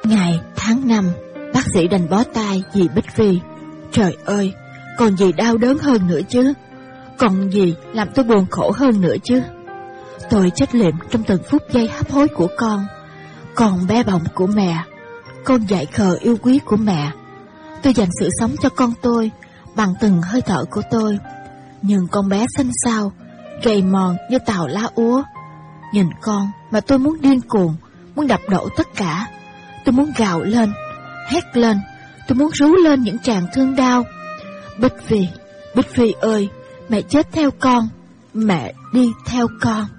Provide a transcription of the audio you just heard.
Ngày tháng năm, bác sĩ đành bó tay vì Bích Phi. Trời ơi, còn gì đau đớn hơn nữa chứ? Còn gì làm tôi buồn khổ hơn nữa chứ? Tôi chết lịm trong từng phút giây hấp hối của con bé bỏng của mẹ, con dại khờ yêu quý của mẹ. Tôi dành sự sống cho con tôi bằng từng hơi thở của tôi. Nhưng con bé xanh xao, gầy mòn như tàu lá úa. Nhìn con mà tôi muốn điên cuồng, muốn đập đổ tất cả. Tôi muốn gào lên, hét lên, tôi muốn rú lên những tràng thương đau. Bích Phi ơi, mẹ chết theo con, mẹ đi theo con.